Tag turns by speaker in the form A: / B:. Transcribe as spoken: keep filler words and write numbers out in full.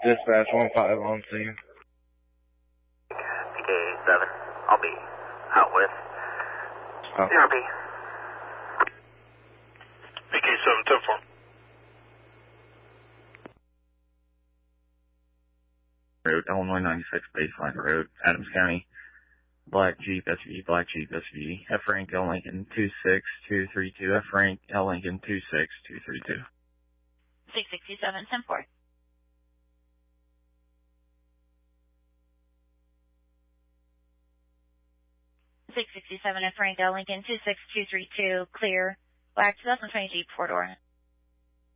A: Dispatch one five on scene.
B: P K seven, I'll be out with
A: Oh.
B: C R P.
C: P K seven, ten four.
D: Road, Illinois ninety-six, Baseline Road, Adams County. Black Jeep S V, Black Jeep S V, F rank L Lincoln two six two three two, F rank L Lincoln two six two three two.
E: six sixty-seven, ten four. six sixty-seven, F rank L Lincoln two six two three two, clear. Black two thousand twenty Jeep, four door.